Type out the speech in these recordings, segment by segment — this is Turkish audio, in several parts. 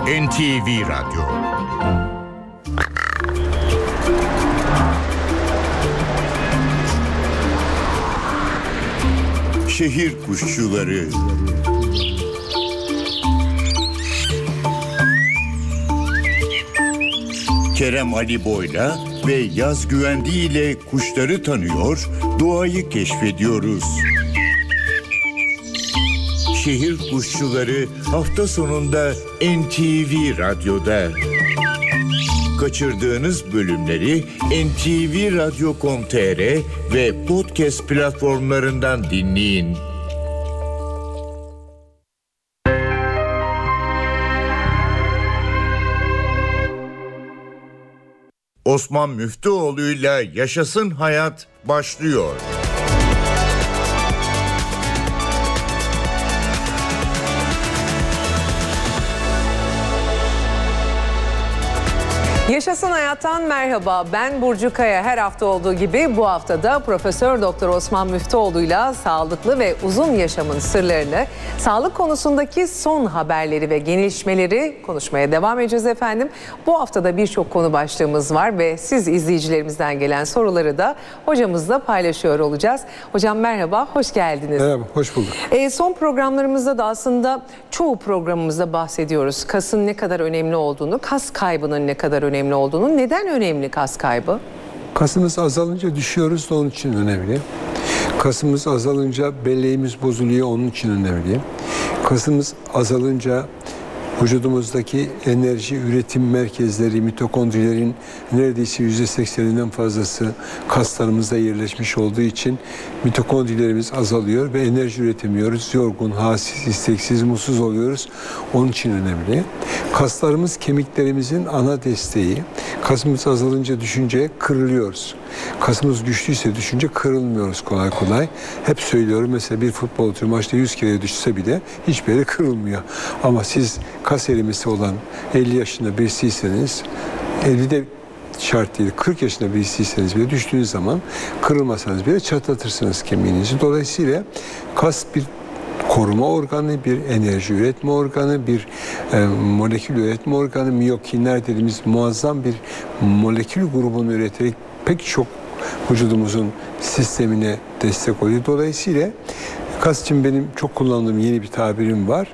NTV Radyo. Şehir kuşçuları. Kerem Ali Boy'la ve Yaz Güvendi ile kuşları tanıyor, doğayı keşfediyoruz. Şehir kuşçuları hafta sonunda NTV Radyo'da. Kaçırdığınız bölümleri ntvradio.com.tr ve podcast platformlarından dinleyin. Osman Müftüoğlu'yla Yaşasın Hayat başlıyor. Yaşasın Hayat'tan merhaba. Ben Burcu Kaya. Her hafta olduğu gibi bu haftada Profesör Doktor Osman Müftüoğlu'yla sağlıklı ve uzun yaşamın sırlarını, sağlık konusundaki son haberleri ve gelişmeleri konuşmaya devam edeceğiz efendim. Bu haftada birçok konu başlığımız var ve siz izleyicilerimizden gelen soruları da hocamızla paylaşıyor olacağız. Hocam merhaba, hoş geldiniz. Merhaba, hoş bulduk. Son programlarımızda da aslında çoğu programımızda bahsediyoruz. Kasın ne kadar önemli olduğunu, kas kaybının ne kadar önemli olduğunu. Neden önemli kas kaybı? Kasımız azalınca düşüyoruz da onun için önemli. Kasımız azalınca belleğimiz bozuluyor, onun için önemli. Kasımız azalınca vücudumuzdaki enerji üretim merkezleri, mitokondrilerin neredeyse %80'inden fazlası kaslarımızda yerleşmiş olduğu için mitokondrilerimiz azalıyor ve enerji üretemiyoruz. Yorgun, halsiz, isteksiz, mutsuz oluyoruz. Onun için önemli. Kaslarımız kemiklerimizin ana desteği. Kasımız azalınca düşünce kırılıyoruz. Kasımız güçlüyse düşünce kırılmıyoruz kolay kolay. Hep söylüyorum, mesela bir futbolcu maçta 100 kere düşse bile hiçbir yeri kırılmıyor. Ama siz kas erimesi olan 50 yaşında birisiyseniz, 50'de şart değil, 40 yaşında birisiyseniz bile düştüğünüz zaman kırılmasanız bile çatlatırsınız kemiğinizi. Dolayısıyla kas bir koruma organı, bir enerji üretme organı, bir molekül üretme organı, miyokinler dediğimiz muazzam bir molekül grubunu üreterek pek çok vücudumuzun sistemine destek oluyor. Dolayısıyla kas için benim çok kullandığım yeni bir tabirim var.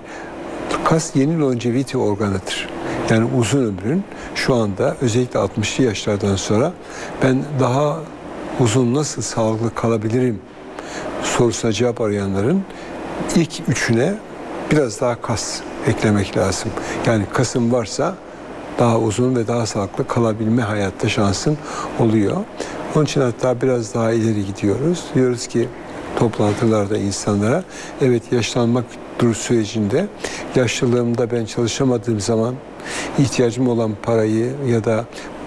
Kas yeni longevity organıdır. Yani uzun ömrün şu anda özellikle 60'lı yaşlardan sonra ben daha uzun nasıl sağlıklı kalabilirim sorusuna cevap arayanların ilk üçüne biraz daha kas eklemek lazım. Yani kasın varsa daha uzun ve daha sağlıklı kalabilme hayatta şansın oluyor. Onun için hatta biraz daha ileri gidiyoruz. Diyoruz ki toplantılarda insanlara, evet, yaşlanmak sürecinde yaşlılığımda ben çalışamadığım zaman ihtiyacım olan parayı ya da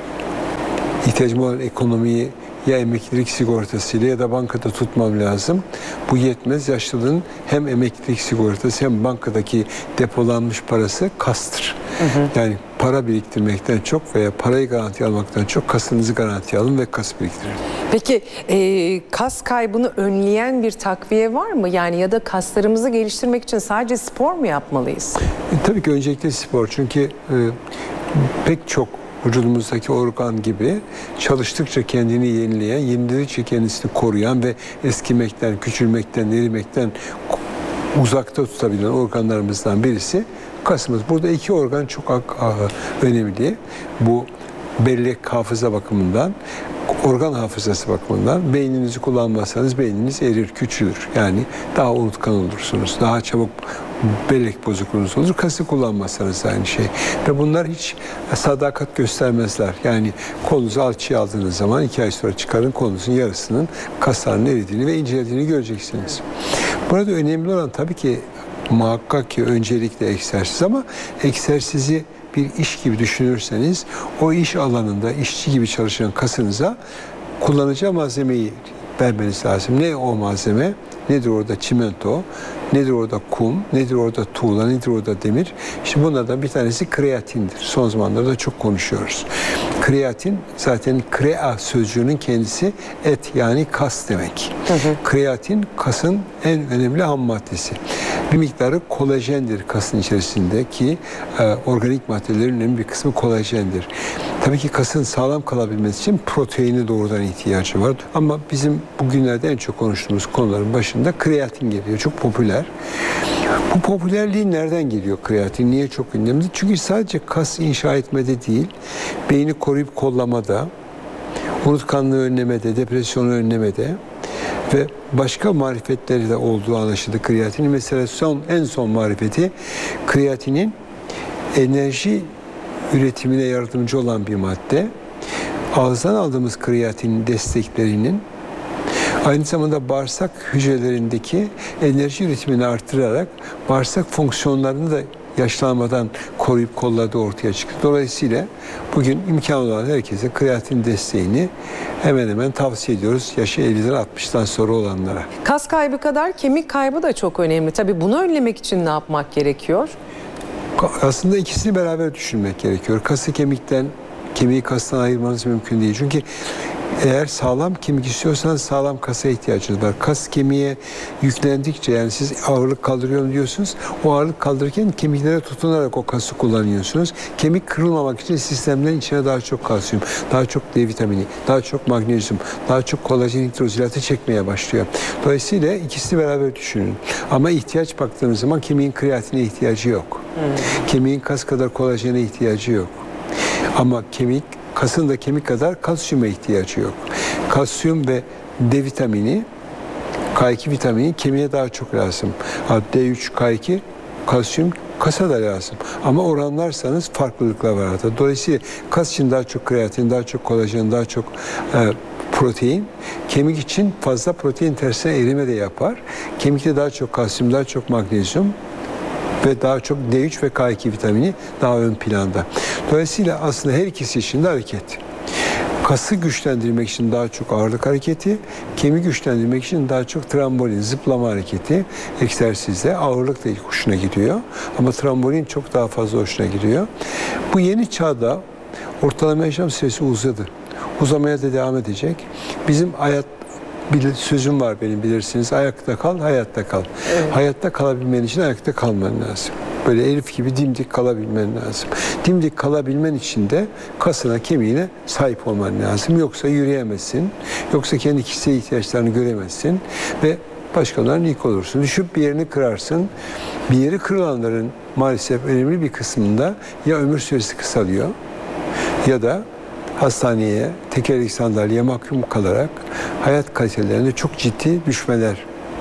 ihtiyacım olan ekonomiyi ya emeklilik sigortasıyla ya da bankada tutmam lazım. Bu yetmez. Yaşlılığın hem emeklilik sigortası hem bankadaki depolanmış parası kastır. Yani para biriktirmekten çok veya parayı garanti almaktan çok kasınızı garanti alın ve kas biriktirin. Peki kas kaybını önleyen bir takviye var mı? Yani ya da kaslarımızı geliştirmek için sadece spor mu yapmalıyız? Tabii ki öncelikle spor. Çünkü pek çok vücudumuzdaki organ gibi çalıştıkça kendini yenileyen, yeniledikçe kendisini koruyan ve eskimekten, küçülmekten, erimekten uzakta tutabilen organlarımızdan birisi kasımız. Burada iki organ çok önemli. Bu bellek hafıza bakımından, organ hafızası bakımından. Beyninizi kullanmazsanız beyniniz erir, küçülür. Yani daha unutkan olursunuz. Daha çabuk bellek bozukluğunuz olur. Kası kullanmazsanız aynı şey. Ve bunlar hiç sadakat göstermezler. Yani kolunuzu alçıya aldığınız zaman 2 ay sonra çıkarın, kolunuzun yarısının kaslarının eridiğini ve incelediğini göreceksiniz. Burada önemli olan tabii ki muhakkak ki öncelikle egzersiz, ama egzersizi bir iş gibi düşünürseniz o iş alanında işçi gibi çalışan kasınıza kullanacağı malzemeyi vermeniz lazım. Ne o malzeme? Nedir orada çimento? Nedir orada kum? Nedir orada tuğla? Nedir orada demir? İşte bunlardan bir tanesi kreatindir. Son zamanlarda çok konuşuyoruz. Kreatin, zaten krea sözcüğünün kendisi et, yani kas demek. Kreatin kasın en önemli ham maddesi. bir miktarı kolajendir kasın içerisindeki organik maddelerin önemli bir kısmı kolajendir. Tabii ki kasın sağlam kalabilmesi için proteini doğrudan ihtiyacı var. Ama bizim bugünlerde en çok konuştuğumuz konuların başında kreatin geliyor. Çok popüler. Bu popülerliği nereden geliyor kreatin? Niye çok önemli? Çünkü sadece kas inşa etmede değil, beyni koruyup kollamada, unutkanlığı önlemede, depresyonu önlemede ve başka marifetleri de olduğu anlaşıldı kreatinin. Mesela en son marifeti kreatinin enerji üretimine yardımcı olan bir madde. Ağızdan aldığımız kreatinin desteklerinin aynı zamanda bağırsak hücrelerindeki enerji üretimini artırarak bağırsak fonksiyonlarını da yaşlanmadan koruyup kolladığı ortaya çıktı. Dolayısıyla bugün imkan olan herkese kreatin desteğini hemen hemen tavsiye ediyoruz yaşı 50'den 60'tan sonra olanlara. Kas kaybı kadar kemik kaybı da çok önemli. Tabii bunu önlemek için ne yapmak gerekiyor? Aslında ikisini beraber düşünmek gerekiyor. Kası kemikten, kemiği kastan ayırmanız mümkün değil. Çünkü eğer sağlam kemik istiyorsanız sağlam kasa ihtiyacınız var. Kas kemiğe yüklendikçe, yani siz ağırlık kaldırıyorum diyorsunuz, o ağırlık kaldırırken kemiklere tutunarak o kası kullanıyorsunuz. Kemik kırılmamak için sistemlerin içine daha çok kalsiyum, daha çok D vitamini, daha çok magnezyum, daha çok kolajen hidrozilatı çekmeye başlıyor. Dolayısıyla ikisini beraber düşünün. Ama ihtiyaç baktığınız zaman kemiğin kreatine ihtiyacı yok. Kemiğin kas kadar kolajene ihtiyacı yok. Ama kasın da kemik kadar kalsiyuma ihtiyacı yok. Kalsiyum ve D vitamini, K2 vitamini kemiğe daha çok lazım. D3, K2, kalsiyum kasa da lazım. Ama oranlarsanız farklılıklar var arada. Dolayısıyla kas için daha çok kreatin, daha çok kolajen, daha çok protein. Kemik için fazla protein tersine erime de yapar. Kemikte daha çok kalsiyum, daha çok magnezyum ve daha çok D3 ve K2 vitamini daha ön planda. Dolayısıyla aslında her ikisi için de hareket. Kası güçlendirmek için daha çok ağırlık hareketi, kemiği güçlendirmek için daha çok trambolin, zıplama hareketi egzersizde. Ağırlık da ilk hoşuna gidiyor ama trambolin çok daha fazla hoşuna gidiyor. Bu yeni çağda ortalama yaşam süresi uzadı. Uzamaya da devam edecek. Bizim bir sözüm var benim, bilirsiniz. Ayakta kal, hayatta kal. Evet. Hayatta kalabilmen için ayakta kalman lazım. Böyle Elif gibi dimdik kalabilmen lazım. Dimdik kalabilmen için de kasına, kemiğine sahip olman lazım. Yoksa yürüyemezsin. Yoksa kendi kişisel ihtiyaçlarını göremezsin. Ve başkalarının ilk olursun. Düşüp bir yerini kırarsın. Bir yeri kırılanların maalesef önemli bir kısmında ya ömür süresi kısalıyor ya da hastaneye, tekerlekli sandalyeye mahkum kalarak hayat kalitelerinde çok ciddi düşmeler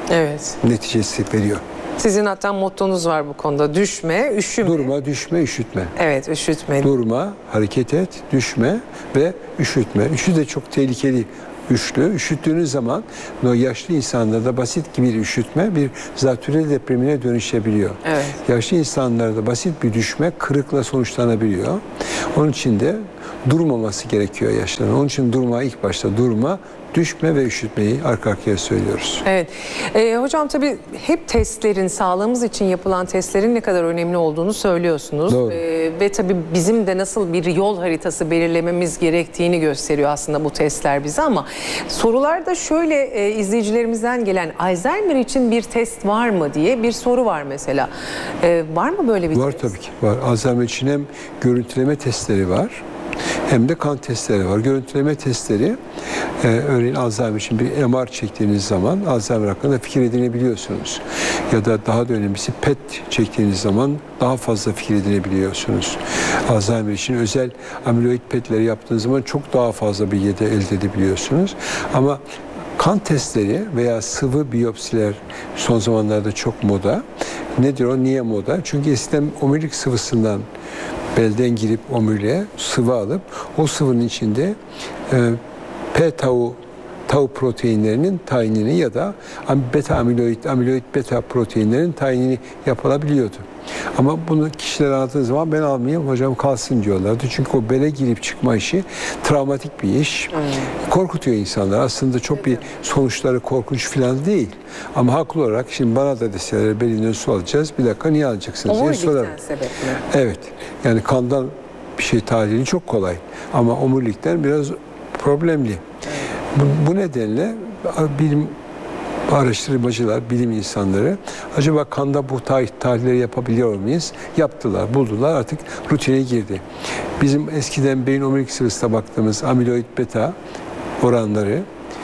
neticesi veriyor. Sizin hatta mottonuz var bu konuda. Düşme, üşüme. Durma, düşme, üşütme. Evet, üşütme. Durma, hareket et, düşme ve üşütme. Üçü de çok tehlikeli üçlü. Üşüttüğünüz zaman o yaşlı insanlarda basit bir üşütme bir zatürre depremine dönüşebiliyor. Evet. Yaşlı insanlarda basit bir düşme kırıkla sonuçlanabiliyor. Onun için de durmaması gerekiyor yaşlıların. Onun için durma, ilk başta durma, düşme ve üşütmeyi arka arkaya söylüyoruz. Evet. Hocam tabii hep testlerin, sağlığımız için yapılan testlerin ne kadar önemli olduğunu söylüyorsunuz. Doğru. Ve tabii bizim de nasıl bir yol haritası belirlememiz gerektiğini gösteriyor aslında bu testler bize, ama sorularda şöyle izleyicilerimizden gelen Alzheimer için bir test var mı diye bir soru var mesela. Var mı böyle bir test? Var tabii ki. Var. Alzheimer için hem görüntüleme testleri var, hem de kan testleri var. Görüntüleme testleri, örneğin Alzheimer için bir MR çektiğiniz zaman Alzheimer hakkında fikir edinebiliyorsunuz. Ya da daha da önemlisi PET çektiğiniz zaman daha fazla fikir edinebiliyorsunuz. Alzheimer için özel amiloid PET'leri yaptığınız zaman çok daha fazla bilgi de elde edebiliyorsunuz. Ama kan testleri veya sıvı biyopsiler son zamanlarda çok moda. Nedir o? Niye moda? Çünkü eskiden omurilik sıvısından belden girip omuriliğe sıvı alıp o sıvının içinde tau proteinlerinin tayinini ya da beta amiloid beta proteinlerin tayinini yapılabiliyordu. Ama bunu kişiler anlattığı zaman ben almayayım hocam kalsın diyorlardı. Çünkü o bele girip çıkma işi travmatik bir iş. Korkutuyor insanlar. Aslında çok bir sonuçları korkunç falan değil. Ama haklı olarak şimdi bana da deseler belinden su alacağız. Bir dakika niye alacaksınız diye sorarım. Sebep mi? Evet. Yani kandan bir şey tahlili çok kolay. Ama omurilikten biraz problemli. Bu nedenle bilim bu araştırmacılar, bilim insanları acaba kanda bu tahlilleri yapabiliyor muyuz? Yaptılar, buldular, artık rutine girdi. Bizim eskiden beyin omurilik sıvısına baktığımız amiloid beta oranları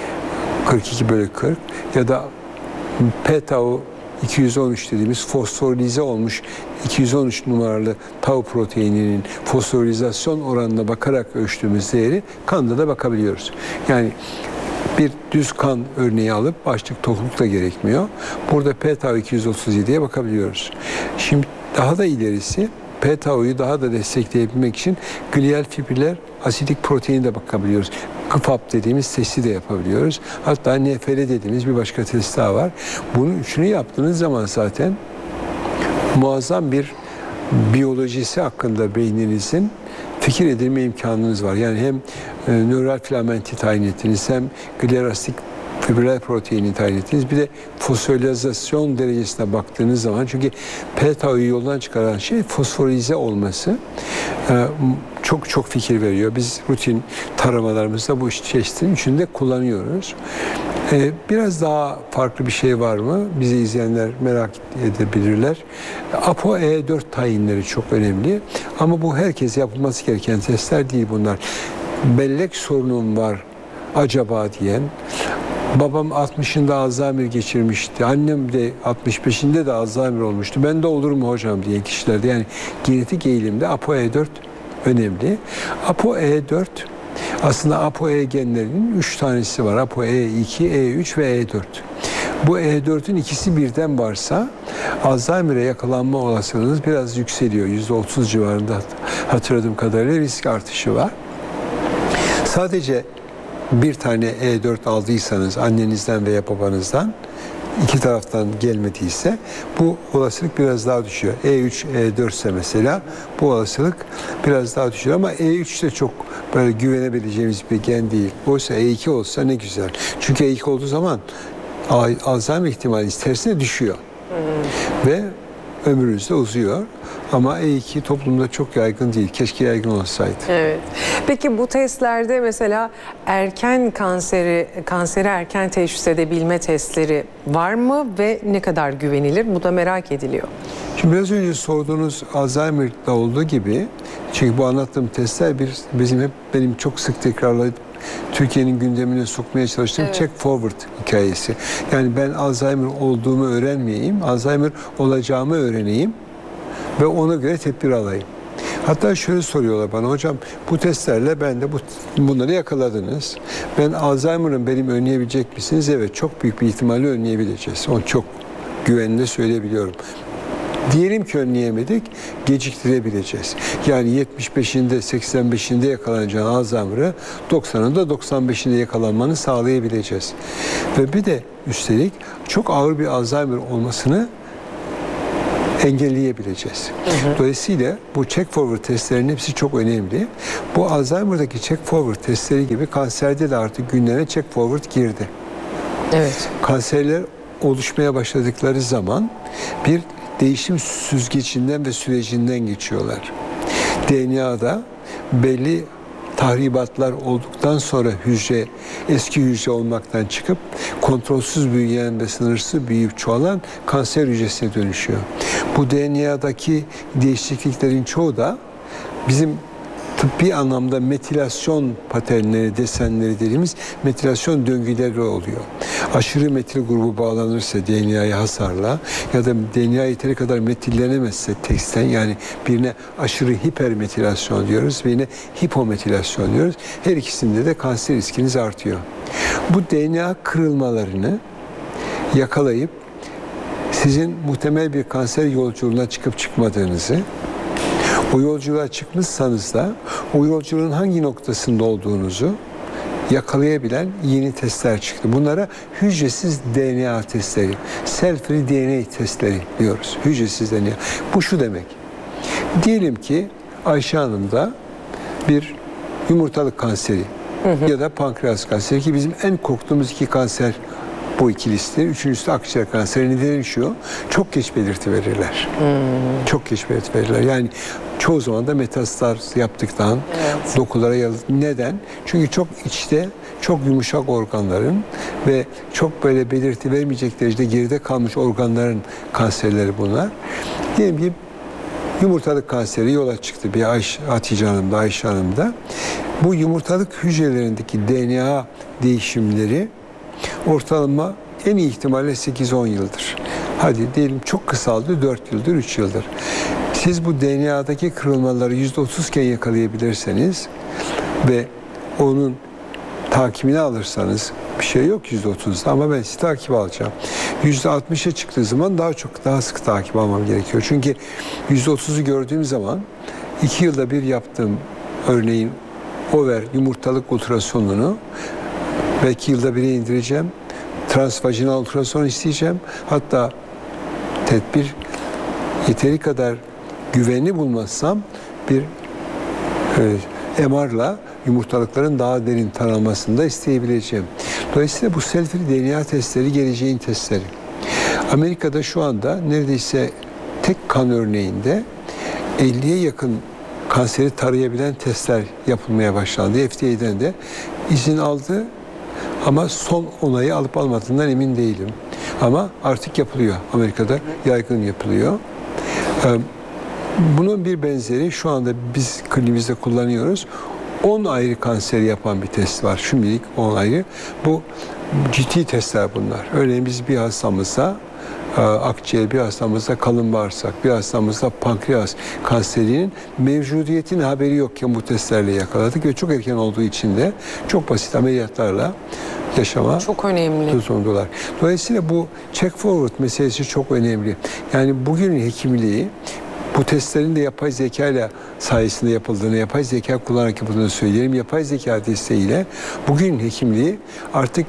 42/40 ya da p-tau 213 dediğimiz fosforilize olmuş 213 numaralı tau proteininin fosforilizasyon oranına bakarak ölçtüğümüz değeri kanda da bakabiliyoruz. Yani bir düz kan örneği alıp açlık tokluk da gerekmiyor. Burada p-tau 237'ye bakabiliyoruz. Şimdi daha da ilerisi p-tau'yu daha da destekleyebilmek için glial fibriller asidik proteini de bakabiliyoruz. GFAP dediğimiz testi de yapabiliyoruz. Hatta NFL dediğimiz bir başka test daha var. Bunun üçünü yaptığınız zaman zaten muazzam bir biyolojisi hakkında beyninizin fikir edinme imkanınız var. Yani hem nöral filamenti tayin ettiniz, hem glial asidik fibriller proteini tayin ettiniz. Bir de fosforilizasyon derecesine baktığınız zaman, çünkü p-tau'yu yoldan çıkaran şey fosforize olması, çok fikir veriyor. Biz rutin taramalarımızda bu çeşitin üçünü de kullanıyoruz. Biraz daha farklı bir şey var mı? Bizi izleyenler merak edebilirler. ApoE4 tayinleri çok önemli. Ama bu herkes yapılması gereken testler değil bunlar. Bellek sorunum var acaba diyen, babam 60'ında Alzheimer geçirmişti, annem de 65'inde de Alzheimer olmuştu, ben de olur mu hocam diyen kişilerde, yani genetik eğilimde ApoE4 önemli. ApoE4 aslında ApoE genlerinin 3 tanesi var. ApoE2, E3 ve E4. Bu E4'ün ikisi birden varsa Alzheimer'e yakalanma olasılığınız biraz yükseliyor. %30 civarında hatırladığım kadarıyla risk artışı var. Sadece bir tane E4 aldıysanız annenizden veya babanızdan, iki taraftan gelmediyse bu olasılık biraz daha düşüyor. E3, E4 ise mesela bu olasılık biraz daha düşüyor, ama E3 de çok böyle güvenebileceğimiz bir gen değil. Oysa E2 olsa ne güzel. Çünkü E2 olduğu zaman Alzheimer ihtimaliniz tersine düşüyor. Ve ömrünüz de uzuyor. Ama E2 toplumda çok yaygın değil. Keşke yaygın olsaydı. Evet. Peki bu testlerde mesela erken kanseri erken teşhis edebilme testleri var mı ve ne kadar güvenilir? Bu da merak ediliyor. Şimdi biraz önce sorduğunuz Alzheimer'da olduğu gibi, çünkü bu anlattığım testler benim çok sık tekrarlayıp Türkiye'nin gündemine sokmaya çalıştığım check forward hikayesi. Yani ben Alzheimer olduğumu öğrenmeyeyim, Alzheimer olacağımı öğreneyim ve ona göre tedbir alayım. Hatta şöyle soruyorlar bana, hocam bu testlerle ben de bunları yakaladınız. Ben Alzheimer'ın benim önleyebilecek misiniz? Evet, çok büyük bir ihtimalle önleyebileceğiz. Onu çok güvenle söyleyebiliyorum. Diyelim ki önleyemedik, geciktirebileceğiz. Yani 75'inde, 85'inde yakalanacağın Alzheimer'ı 90'ında, 95'inde yakalanmanı sağlayabileceğiz. Ve bir de üstelik çok ağır bir Alzheimer olmasını engelleyebileceğiz. Dolayısıyla bu check forward testlerinin hepsi çok önemli. Bu Alzheimer'daki check forward testleri gibi kanserde de artık gündeme check forward girdi. Evet. Kanserler oluşmaya başladıkları zaman bir değişim süzgecinden ve sürecinden geçiyorlar. DNA'da belli tahribatlar olduktan sonra hücre eski hücre olmaktan çıkıp kontrolsüz büyüyen ve sınırsız büyüyüp çoğalan kanser hücresine dönüşüyor. Bu DNA'daki değişikliklerin çoğu da bizim tıbbi anlamda metilasyon paternleri, desenleri dediğimiz metilasyon döngüleri oluyor. Aşırı metil grubu bağlanırsa DNA'ya hasarla ya da DNA yeteri kadar metillenemezse teksten, yani birine aşırı hipermetilasyon diyoruz, birine hipometilasyon diyoruz. Her ikisinde de kanser riskiniz artıyor. Bu DNA kırılmalarını yakalayıp sizin muhtemel bir kanser yolculuğuna çıkıp çıkmadığınızı, o yolculuğa çıkmışsanız da o yolculuğun hangi noktasında olduğunuzu yakalayabilen yeni testler çıktı. Bunlara hücresiz DNA testleri, cell-free DNA testleri diyoruz. Hücresiz DNA. Bu şu demek. Diyelim ki Ayşe Hanım'da bir yumurtalık kanseri ya da pankreas kanseri, ki bizim en korktuğumuz iki kanser bu ikilisi. Üçüncüsü de akciğer kanseri. Nedeni şu: çok geç belirti verirler. Çok geç belirti verirler. Yani çoğu zaman da metastaz yaptıktan dokulara yalıtım. Neden? Çünkü çok içte çok yumuşak organların ve çok böyle belirti vermeyecek derecede geride kalmış organların kanserleri bunlar. Diyelim ki yumurtalık kanseri yola çıktı bir Hatice Hanım'da, Ayşe Hanım'da. Bu yumurtalık hücrelerindeki DNA değişimleri ortalama en iyi ihtimalle 8-10 yıldır. Hadi diyelim çok kısaldı 4 yıldır, 3 yıldır. Siz bu DNA'daki kırılmaları %30 iken yakalayabilirseniz ve onun takibini alırsanız bir şey yok %30'da ama ben sizi takip alacağım. %60'a çıktığı zaman daha sık takip almam gerekiyor. Çünkü %30'u gördüğüm zaman 2 yılda bir yaptığım örneğin over yumurtalık ultrasonunu belki yılda bire indireceğim. Transvajinal ultrason isteyeceğim. Hatta tedbir yeteri kadar güvenli bulmazsam bir MR'la yumurtalıkların daha derin taranmasını da isteyebileceğim. Dolayısıyla bu selfie DNA testleri geleceğin testleri. Amerika'da şu anda neredeyse tek kan örneğinde 50'ye yakın kanseri tarayabilen testler yapılmaya başlandı. FDA'den de izin aldı ama son onayı alıp almadığından emin değilim. Ama artık yapılıyor. Amerika'da yaygın yapılıyor. Bunun bir benzeri şu anda biz kliniğimizde kullanıyoruz. 10 ayrı kanseri yapan bir test var. Şimdilik 10 ayrı. Bu ciddi testler bunlar. Örneğin biz bir hastamızda akciğer, bir hastamızda kalın bağırsak, bir hastamızda pankreas kanserinin mevcudiyetinin haberi yokken bu testlerle yakaladık ve çok erken olduğu için de çok basit ameliyatlarla yaşama çok önemli. Zorundalar. Dolayısıyla bu check forward meselesi çok önemli. Yani bugünün hekimliği bu testlerin de yapay zeka ile sayesinde yapıldığını, yapay zeka kullanarak yapıldığını söyleyelim. Yapay zeka desteğiyle bugünün hekimliği artık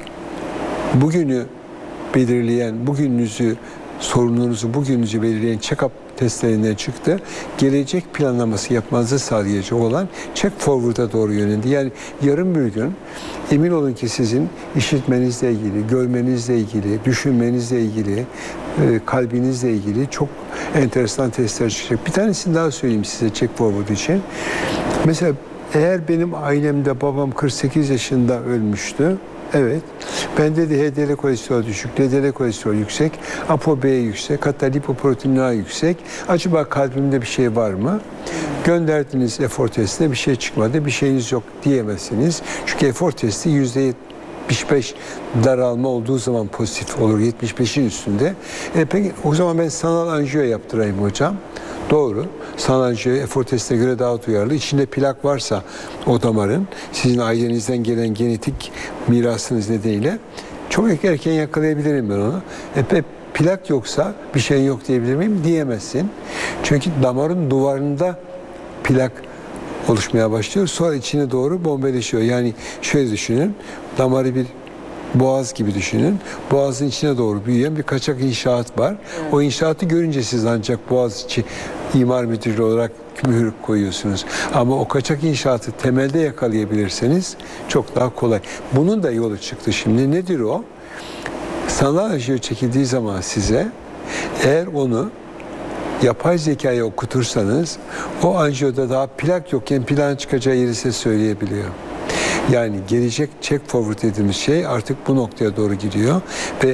bugünü belirleyen, bugününüzü, sorununuzu bugününüzü belirleyen check-up testlerinden çıktı. Gelecek planlaması yapmanızı sağlayacak olan check forward'a doğru yöneldi. Yani yarın bir gün emin olun ki sizin işitmenizle ilgili, görmenizle ilgili, düşünmenizle ilgili, kalbinizle ilgili çok enteresan testler çıkacak. Bir tanesini daha söyleyeyim size check forward için. Mesela eğer benim ailemde babam 48 yaşında ölmüştü. Evet. Bende de HDL kolesterol düşük, LDL kolesterol yüksek, ApoB yüksek, hatta lipoprotein A yüksek. Acaba kalbimde bir şey var mı? Gönderdiniz efor testine bir şey çıkmadı, bir şeyiniz yok diyemezsiniz. Çünkü efor testi %75 daralma olduğu zaman pozitif olur, 75'in üstünde. Peki o zaman ben sanal anjiyo yaptırayım hocam. Doğru. Sanal anjiyo efor testine göre daha duyarlı. İçinde plak varsa o damarın, sizin ailenizden gelen genetik mirasınız nedeniyle çok erken yakalayabilirim ben onu. Plak yoksa bir şey yok diyebilir miyim? Diyemezsin. Çünkü damarın duvarında plak oluşmaya başlıyor. Sonra içine doğru bombeleşiyor. Yani şöyle düşünün. Damarı bir boğaz gibi düşünün. Boğazın içine doğru büyüyen bir kaçak inşaat var. Evet. O inşaatı görünce siz ancak Boğaziçi İmar Müdürlüğü olarak mühür koyuyorsunuz. Ama o kaçak inşaatı temelde yakalayabilirseniz çok daha kolay. Bunun da yolu çıktı şimdi. Nedir o? Sanal anjiyo çekildiği zaman size eğer onu yapay zekaya okutursanız o anjiyoda daha plak yokken plak çıkacağı yeri size söyleyebiliyor. Yani gelecek check forward dediğimiz şey artık bu noktaya doğru gidiyor ve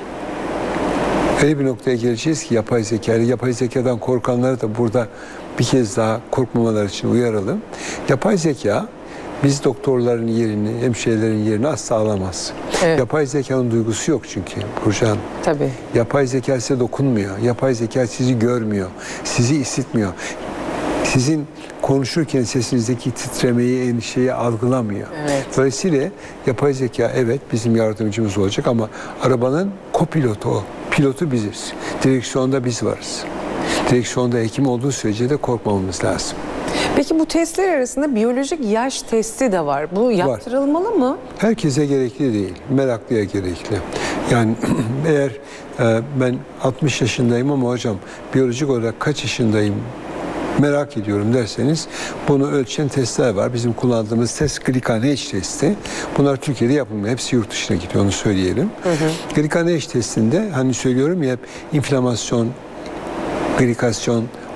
öyle bir noktaya geleceğiz ki yapay zekadan korkanları da burada bir kez daha korkmamaları için uyaralım. Yapay zeka biz doktorların yerini, hemşirelerin yerini asla alamaz. Evet. Yapay zekanın duygusu yok çünkü Burcu Hanım. Tabii. Yapay zeka size dokunmuyor. Yapay zeka sizi görmüyor. Sizi işitmiyor. Sizin konuşurken sesinizdeki titremeyi, endişeyi algılamıyor. Evet. Dolayısıyla yapay zeka evet bizim yardımcımız olacak ama arabanın kopilotu o. Pilotu biziz. Direksiyonda biz varız. Direksiyonda hekim olduğu sürece de korkmamamız lazım. Peki bu testler arasında biyolojik yaş testi de var. Bu yaptırılmalı mı? Herkese gerekli değil. Meraklıya gerekli. Yani eğer ben 60 yaşındayım ama hocam biyolojik olarak kaç yaşındayım merak ediyorum derseniz bunu ölçen testler var. Bizim kullandığımız test Glycan-H testi. Bunlar Türkiye'de yapılmıyor. Hepsi yurt dışına gidiyor onu söyleyelim. Glycan-H testinde hani söylüyorum ya hep inflamasyon, glikasyon,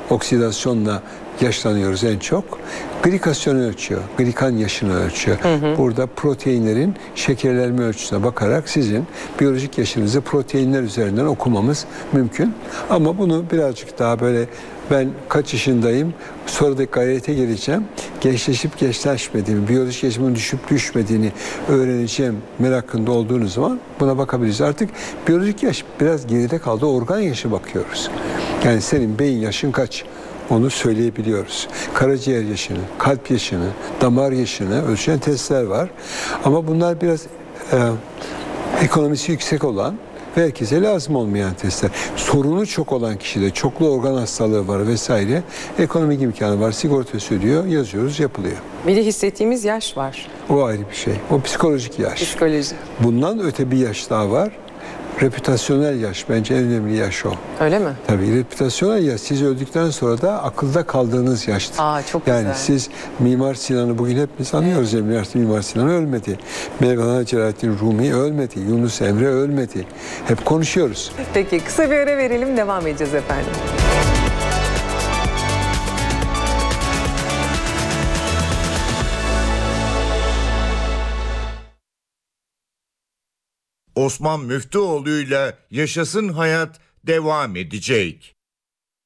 oksidasyonla yaşlanıyoruz en çok. Glikasyonu ölçüyor. Glikan yaşını ölçüyor. Burada proteinlerin şekerlenme ölçüsüne bakarak sizin biyolojik yaşınızı proteinler üzerinden okumamız mümkün. Ama bunu birazcık daha böyle ben kaç yaşındayım, sonra da gayrete geleceğim, gençleşip gençleşmediğimi, biyolojik yaşımın düşüp düşmediğini öğreneceğim merakında olduğunuz zaman buna bakabiliriz. Artık biyolojik yaş biraz geride kaldı, organ yaşı bakıyoruz. Yani senin beyin yaşın kaç? Onu söyleyebiliyoruz. Karaciğer yaşını, kalp yaşını, damar yaşını ölçen testler var. Ama bunlar biraz ekonomisi yüksek olan ve herkese lazım olmayan testler. Sorunu çok olan kişide çoklu organ hastalığı var vesaire. Ekonomik imkanı var, sigortası ödüyor, yazıyoruz, yapılıyor. Bir de hissettiğimiz yaş var. O ayrı bir şey. O psikolojik yaş. Psikoloji. Bundan öte bir yaş daha var. Reputasyonel yaş. Bence en önemli yaş o. Öyle mi? Tabii reputasyonel yaş siz öldükten sonra da akılda kaldığınız yaştır. Çok yani güzel. siz Mimar Sinan'ı bugün hepimiz anıyoruz. Evet. Mimar Sinan ölmedi. Mevlana Celaleddin Rumi ölmedi. Yunus Emre ölmedi. Hep konuşuyoruz. Peki kısa bir ara verelim, devam edeceğiz efendim. Osman Müftüoğlu'yla Yaşasın Hayat devam edecek.